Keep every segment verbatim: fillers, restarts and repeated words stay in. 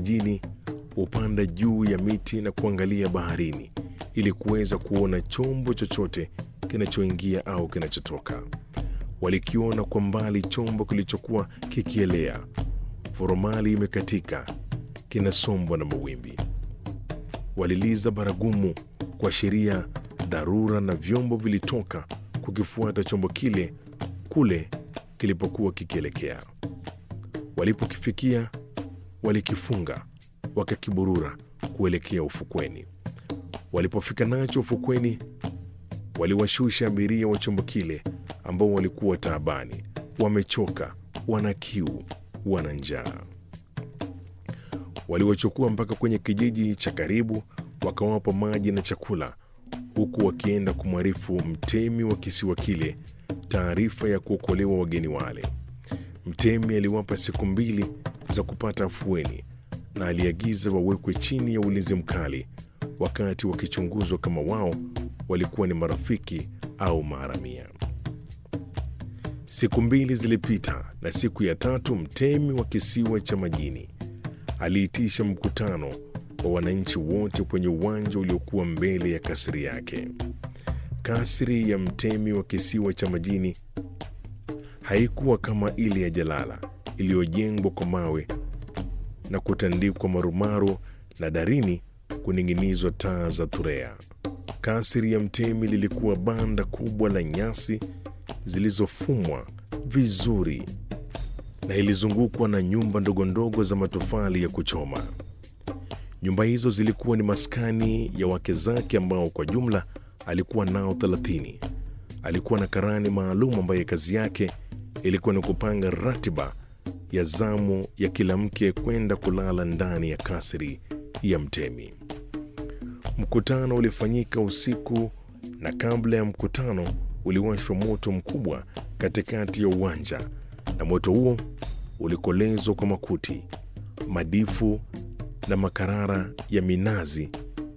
mjini hupanda juu ya miti na kuangalia baharini ili kuweza kuona chombo chochote kinachoingia au kinachotoka. Walikiona kwa mbali chombo kilichokuwa kikielea, foromali imekatika, kinasombwa na mawimbi. Waliliza baragumu kuashiria dharura, na vyombo vilitoka kukifuata chombo kile kule kilipokuwa kikielekea. Walipokifikia, walikifunga, wakakiburura kuelekea ufukweni. Walipofika nacho ufukweni, waliwashusha abiria wa chombo kile ambao walikuwa taabani, wamechoka, wana kiu, wana njaa. Waliwachukua mpaka kwenye kijiji cha karibu, wakawapa maji na chakula, huku wakienda kumwarifu mtemi wa kisiwa kile taarifa ya kuokolewa wageni wale. Mtemi aliwapa siku mbili za kupata afueni, na aliagiza wawekwe chini ya ulinzi mkali wakati wakichunguzwa kama wao walikuwa ni marafiki au maharamia. Siku mbili zilipita, na siku ya tatu mtemi wa kisiwa cha majini aliitisha mkutano wa wananchi wote kwenye uwanja uliokuwa mbele ya kasri yake. Kasri ya mtemi wa kisiwa cha majini haikuwa kama ile ya Jalala iliyojengwa kwa mawe na kutandikwa marumaru na darini kuning'inizwa taa za thurea. Kasri ya mtemi lilikuwa banda kubwa la nyasi zilizofumwa vizuri na ilizungukwa na nyumba ndogo ndogo za matofali ya kuchoma. Nyumba hizo zilikuwa ni maskani ya wake zake ambao kwa jumla alikuwa nao thelathini. Alikuwa na karani maalum ambaye kazi yake ilikuwa ni kupanga ratiba ya zamu ya kila mke kwenda kulala ndani ya kasri ya mtemi. Mkutano ulifanyika usiku, na kabla ya mkutano uliwashwa moto mkubwa katikati ya uwanja, na moto huo ulikolezwa kwa makuti, madifu na makarara ya minazi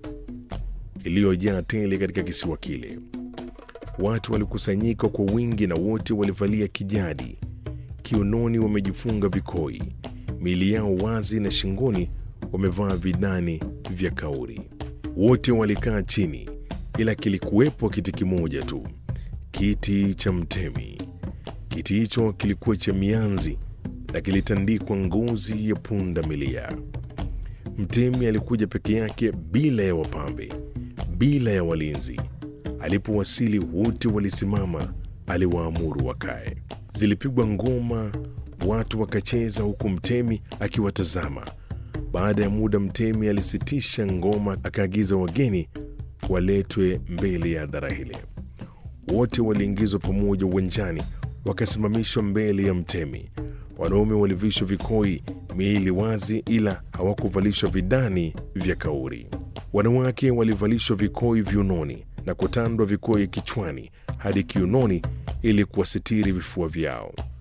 iliyojaa tele katika kisiwa kile. Watu walikusanyika kwa wingi, na wote walivalia kijadi. Kiunoni wamejifunga vikoi, miili yao wazi, na shingoni wamevaa vidani vya kauri. Wote walikaa chini, ila kilikuwepo kiti kimoja tu, kiti cha mtemi. Kiti hicho kilikuwa cha mianzi na kilitandikwa ngozi ya punda milia. Mtemi alikuja peke yake, bila ya wapambe, bila ya walinzi. Alipowasili wote walisimama, aliwaamuru wakae. Zilipigwa ngoma, watu wakacheza, huku mtemi akiwatazama. Baada ya muda, mtemi alisitisha ngoma, akaagiza wageni waletwe mbele ya hadhara ile. Wote waliingizwa pamoja uwanjani, wakasimamishwa mbele ya mtemi. Wanaume walivishwa vikoi, miili wazi, ila hawakuvalishwa vidani vya kauri. Wanawake walivalishwa vikoi viunoni na kutandwa vikoi kichwani hadi kiunoni ili kuwasitiri vifua vyao.